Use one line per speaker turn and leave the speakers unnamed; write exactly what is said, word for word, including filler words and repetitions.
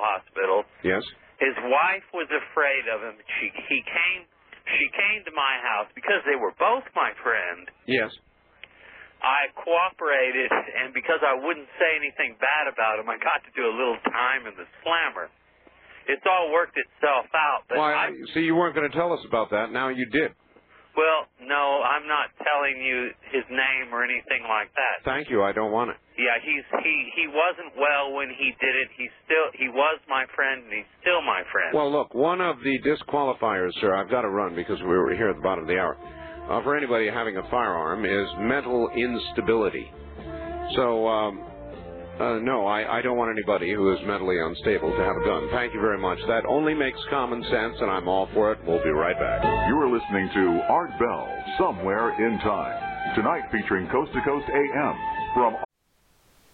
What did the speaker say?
hospital.
Yes.
His wife was afraid of him. She he came she came to my house because they were both my friend.
Yes.
I cooperated, and because I wouldn't say anything bad about him, I got to do a little time in the slammer. It's all worked itself out. But
Why?
I,
see, you weren't going to tell us about that. Now you did.
Well, no, I'm not telling you his name or anything like that.
Thank you. I don't want it.
Yeah, he's he he wasn't well when he did it. He still he was my friend, and he's still my friend.
Well, look, one of the disqualifiers, sir, I've got to run because we're here at the bottom of the hour, uh, for anybody having a firearm is mental instability. So, um, uh, no, I, I don't want anybody who is mentally unstable to have a gun. Thank you very much. That only makes common sense, and I'm all for it. We'll be right back.
You are listening to Art Bell, Somewhere in Time. Tonight featuring Coast to Coast A M from